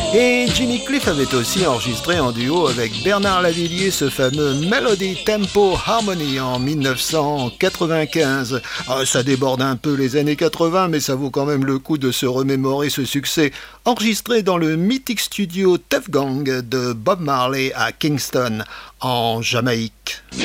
Et Jimmy Cliff avait aussi enregistré en duo avec Bernard Lavilliers ce fameux Melody Tempo Harmony en 1995. Ça déborde un peu les années 80, mais ça vaut quand même le coup de se remémorer ce succès enregistré dans le mythique studio Tuff Gang de Bob Marley à Kingston, en Jamaïque.